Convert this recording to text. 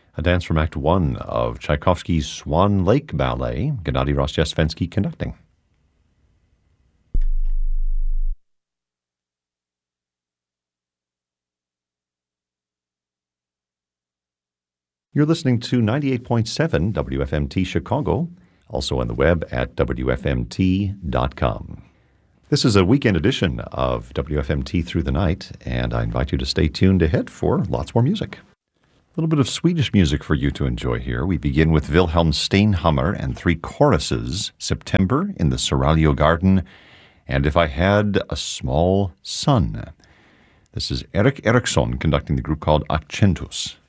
A dance from Act 1 of Tchaikovsky's Swan Lake Ballet, Gennady Rostchesvensky conducting. You're listening to 98.7 WFMT Chicago, also on the web at WFMT.com. This is a weekend edition of WFMT Through the Night, and I invite you to stay tuned ahead for lots more music. A little bit of Swedish music for you to enjoy here. We begin with Wilhelm Steinhammer and three choruses, September in the Seraglio Garden, and If I Had a Small Son. This is Erik Eriksson conducting the group called Accentus.